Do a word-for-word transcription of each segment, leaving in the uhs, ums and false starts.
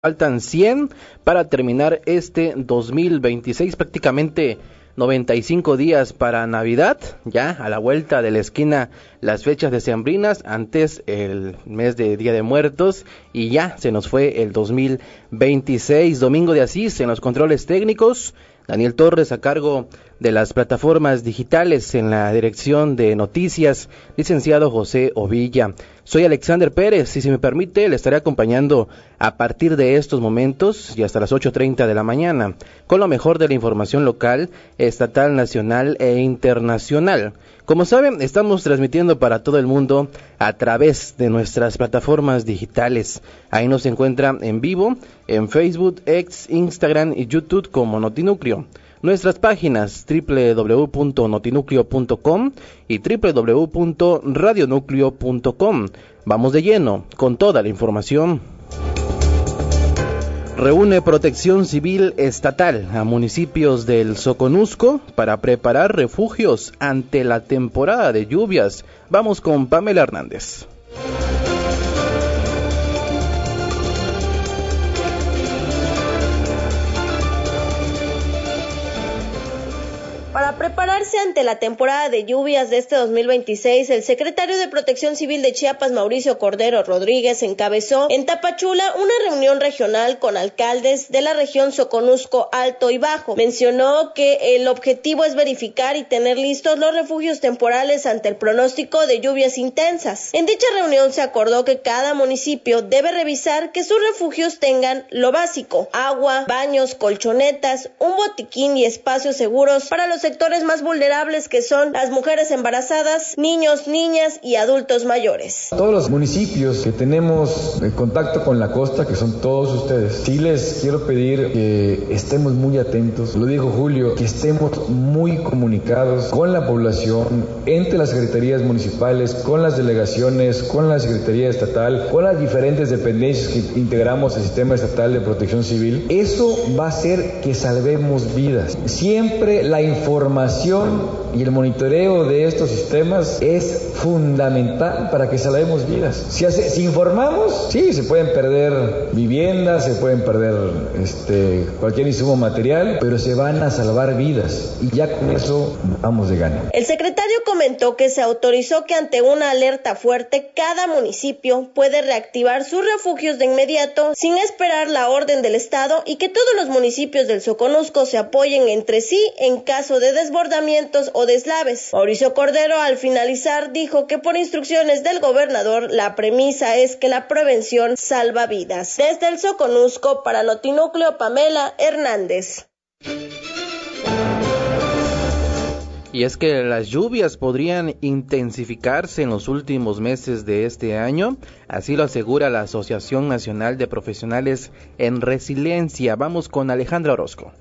Faltan cien para terminar este dos mil veintiséis, prácticamente noventa y cinco días para Navidad, ya a la vuelta de la esquina las fechas decembrinas, antes el mes de Día de Muertos y ya se nos fue el dos mil veintiséis. Domingo de Asís en los controles técnicos, Daniel Torres a cargo de las plataformas digitales, en la dirección de noticias, licenciado José Ovilla. Soy Alexander Pérez y si me permite le estaré acompañando a partir de estos momentos y hasta las ocho treinta de la mañana con lo mejor de la información local, estatal, nacional e internacional. Como saben, estamos transmitiendo para todo el mundo a través de nuestras plataformas digitales. Ahí nos encuentra en vivo en Facebook, X, Instagram y YouTube como Notinúcleo. Nuestras páginas doble u doble u doble u punto notinúcleo punto com y doble u doble u doble u punto radionúcleo punto com. Vamos de lleno con toda la información. Reúne Protección Civil Estatal a municipios del Soconusco para preparar refugios ante la temporada de lluvias. Vamos con Pamela Hernández. Para prepararse ante la temporada de lluvias de este dos mil veintiséis, el secretario de Protección Civil de Chiapas, Mauricio Cordero Rodríguez, encabezó en Tapachula una reunión regional con alcaldes de la región Soconusco Alto y Bajo. Mencionó que el objetivo es verificar y tener listos los refugios temporales ante el pronóstico de lluvias intensas. En dicha reunión se acordó que cada municipio debe revisar que sus refugios tengan lo básico: agua, baños, colchonetas, un botiquín y espacios seguros para los sectores más vulnerables, que son las mujeres embarazadas, niños, niñas y adultos mayores. Todos los municipios que tenemos contacto con la costa, que son todos ustedes, sí les quiero pedir que estemos muy atentos, lo dijo Julio, que estemos muy comunicados con la población, entre las secretarías municipales, con las delegaciones, con la Secretaría Estatal, con las diferentes dependencias que integramos el Sistema Estatal de Protección Civil. Eso va a hacer que salvemos vidas. Siempre la información y el monitoreo de estos sistemas es fundamental para que salvemos vidas. Si, hace, si informamos, sí, se pueden perder viviendas, se pueden perder este, cualquier insumo material, pero se van a salvar vidas y ya con eso vamos de gana. El secretario comentó que se autorizó que ante una alerta fuerte, cada municipio puede reactivar sus refugios de inmediato sin esperar la orden del Estado, y que todos los municipios del Soconusco se apoyen entre sí en caso de desbordamientos o deslaves. Mauricio Cordero, al finalizar, dijo que por instrucciones del gobernador la premisa es que la prevención salva vidas. Desde el Soconusco, para Notinúcleo, Pamela Hernández. Y es que las lluvias podrían intensificarse en los últimos meses de este año, así lo asegura la Asociación Nacional de Profesionales en Resiliencia. Vamos con Alejandra Orozco.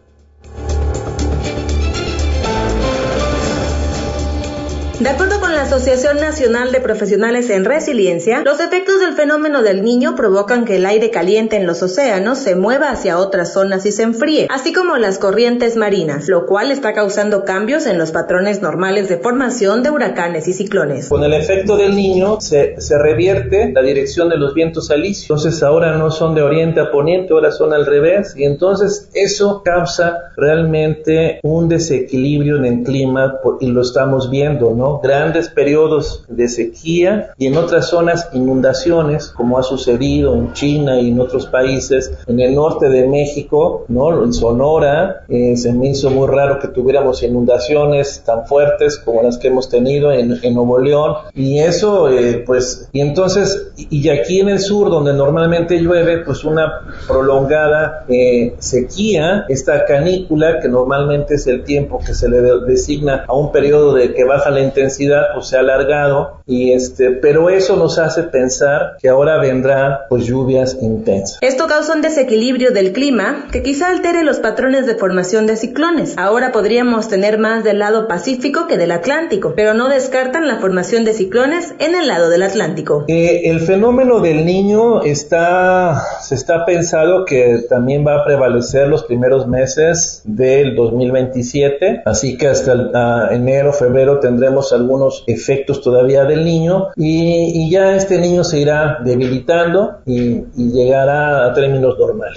De acuerdo con la Asociación Nacional de Profesionales en Resiliencia, los efectos del fenómeno del Niño provocan que el aire caliente en los océanos se mueva hacia otras zonas y se enfríe, así como las corrientes marinas, lo cual está causando cambios en los patrones normales de formación de huracanes y ciclones. Con el efecto del Niño se, se revierte la dirección de los vientos alisios, entonces ahora no son de oriente a poniente, ahora son al revés, y entonces eso causa realmente un desequilibrio en el clima, y lo estamos viendo, ¿no? Grandes periodos de sequía y en otras zonas inundaciones, como ha sucedido en China y en otros países. En el norte de México, ¿no? En Sonora, eh, se me hizo muy raro que tuviéramos inundaciones tan fuertes como las que hemos tenido en, en Nuevo León, y eso eh, pues y entonces y aquí en el sur, donde normalmente llueve, pues una prolongada eh, sequía, esta canícula, que normalmente es el tiempo que se le de, designa a un periodo de que baja la intensidad, pues se ha alargado, y este, pero eso nos hace pensar que ahora vendrá pues lluvias intensas. Esto causa un desequilibrio del clima que quizá altere los patrones de formación de ciclones. Ahora podríamos tener más del lado Pacífico que del Atlántico, pero no descartan la formación de ciclones en el lado del Atlántico. Eh, el fenómeno del Niño está, se está pensado que también va a prevalecer los primeros meses del dos mil veintisiete, así que hasta el, uh, enero, febrero tendremos algunos efectos todavía del Niño, y, y ya este Niño se irá debilitando y, y llegará a términos normales.